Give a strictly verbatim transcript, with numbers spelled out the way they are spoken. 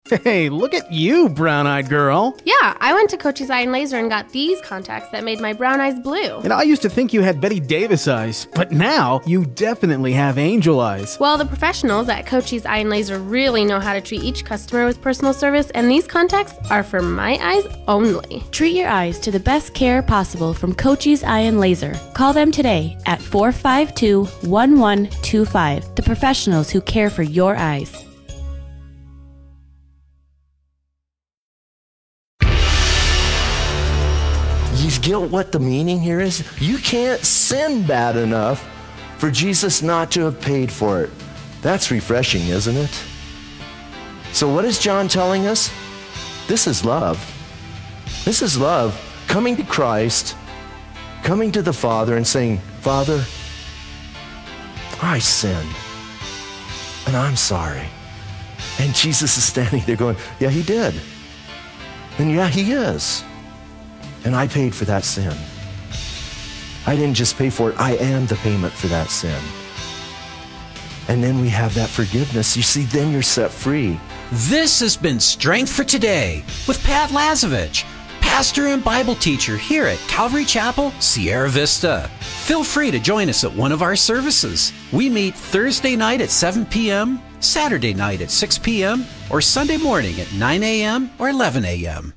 Hey, look at you, brown-eyed girl. Yeah, I went to Coach's Eye and Laser and got these contacts that made my brown eyes blue. And I used to think you had Betty Davis eyes, but now you definitely have angel eyes. Well, the professionals at Coach's Eye and Laser really know how to treat each customer with personal service, and these contacts are for my eyes only. Treat your eyes to the best care possible from Coach's Eye and Laser. Call them today at four five two, one one two five. The professionals who care for your eyes. You get what the meaning here is? You can't sin bad enough for Jesus not to have paid for it. That's refreshing, isn't it? So what is John telling us? This is love. This is love. Coming to Christ, coming to the Father and saying, Father, I sinned, and I'm sorry. And Jesus is standing there going, yeah, he did. And yeah, he is. And I paid for that sin. I didn't just pay for it, I am the payment for that sin. And then we have that forgiveness. You see, then you're set free. This has been Strength for Today with Pat Lazovich, pastor and Bible teacher here at Calvary Chapel, Sierra Vista. Feel free to join us at one of our services. We meet Thursday night at seven p.m., Saturday night at six p.m., or Sunday morning at nine a.m. or eleven a.m.